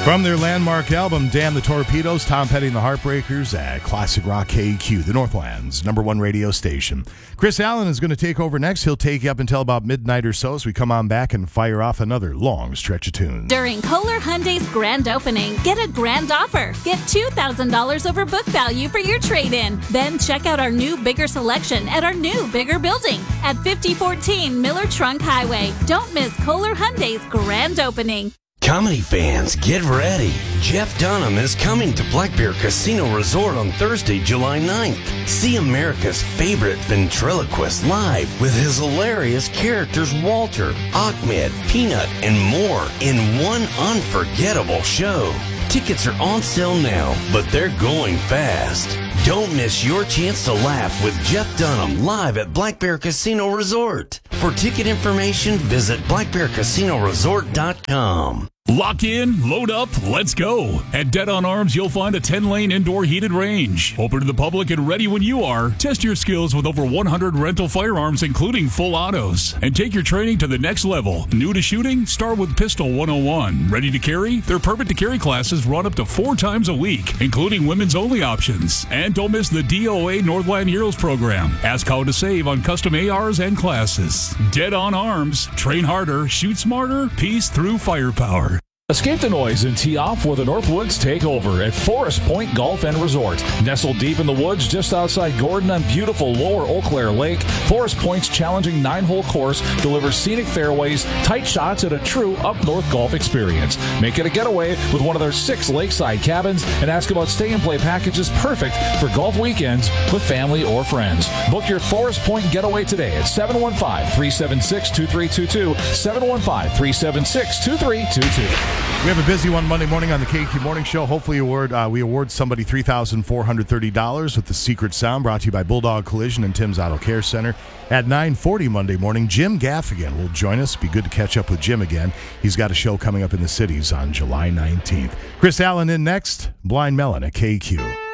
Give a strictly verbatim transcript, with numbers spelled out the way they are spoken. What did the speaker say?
From their landmark album, Damn the Torpedoes, Tom Petty and the Heartbreakers at Classic Rock K Q, the Northland's number one radio station. Chris Allen is going to take over next. He'll take you up until about midnight or so as we come on back and fire off another long stretch of tunes. During Kohler Hyundai's grand opening, get a grand offer. Get two thousand dollars over book value for your trade-in. Then check out our new, bigger selection at our new, bigger building at fifty fourteen Miller Trunk Highway. Don't miss Kohler Hyundai's grand opening. Comedy fans, get ready. Jeff Dunham is coming to Black Bear Casino Resort on Thursday, July ninth. See America's favorite ventriloquist live with his hilarious characters Walter, Ahmed, Peanut, and more in one unforgettable show. Tickets are on sale now, but they're going fast. Don't miss your chance to laugh with Jeff Dunham live at Black Bear Casino Resort. For ticket information, visit black bear casino resort dot com. Lock in, load up, let's go. At Dead on Arms, you'll find a ten-lane indoor heated range. Open to the public and ready when you are. Test your skills with over one hundred rental firearms, including full autos. And take your training to the next level. New to shooting? Start with Pistol one oh one. Ready to carry? Their Permit to Carry classes run up to four times a week, including women's only options. And don't miss the D O A Northland Heroes program. Ask how to save on custom A Rs and classes. Dead on Arms. Train harder, shoot smarter, peace through firepower. Escape the noise and tee off for the Northwoods Takeover at Forest Point Golf and Resort. Nestled deep in the woods just outside Gordon on beautiful Lower Eau Claire Lake, Forest Point's challenging nine-hole course delivers scenic fairways, tight shots, and a true up-north golf experience. Make it a getaway with one of their six lakeside cabins and ask about stay-and-play packages perfect for golf weekends with family or friends. Book your Forest Point getaway today at seven one five, three seven six, two three two two, seven one five, three seven six, two three two two. We have a busy one Monday morning on the K Q Morning Show. Hopefully award, uh, we award somebody three thousand four hundred thirty dollars with the Secret Sound, brought to you by Bulldog Collision and Tim's Auto Care Center. At nine forty Monday morning, Jim Gaffigan will join us. Be good to catch up with Jim again. He's got a show coming up in the cities on July nineteenth. Chris Allen in next. Blind Melon at K Q.